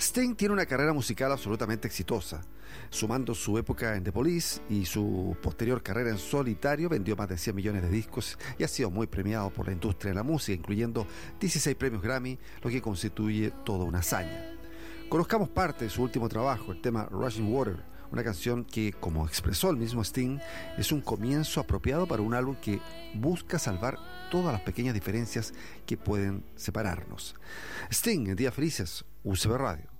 Sting tiene una carrera musical absolutamente exitosa. Sumando su época en The Police y su posterior carrera en solitario, vendió más de 100 millones de discos y ha sido muy premiado por la industria de la música, incluyendo 16 premios Grammy, lo que constituye toda una hazaña. Conozcamos parte de su último trabajo, el tema Rushing Water, una canción que, como expresó el mismo Sting, es un comienzo apropiado para un álbum que busca salvar todas las pequeñas diferencias que pueden separarnos. Sting, en Días Felices, UCB Radio.